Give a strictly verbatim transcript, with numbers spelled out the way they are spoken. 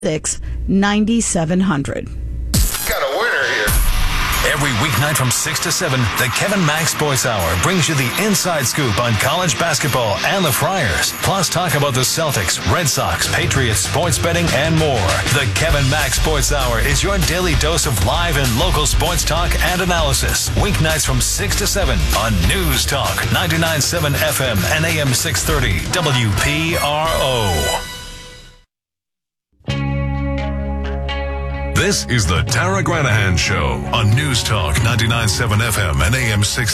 six nine seven hundred. Got a winner here. Every weeknight from six to seven, the Kevin Mack Sports Hour brings you the inside scoop on college basketball and the Friars. Plus talk about the Celtics, Red Sox, Patriots, sports betting, and more. The Kevin Mack Sports Hour is your daily dose of live and local sports talk and analysis. Weeknights from six to seven on News Talk ninety-nine point seven F M and A M six thirty W P R O. This is the Tara Granahan Show on News Talk ninety-nine point seven F M and A M six